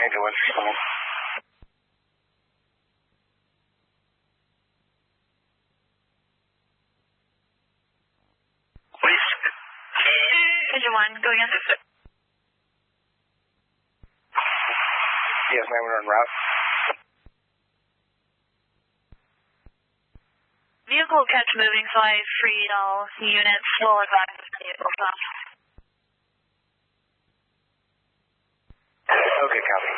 Angel 137. Engine 1, go again. Yes, ma'am, we're en route. Vehicle catch moving, so I freed all units. We'll advise vehicle stop. Okay, copy.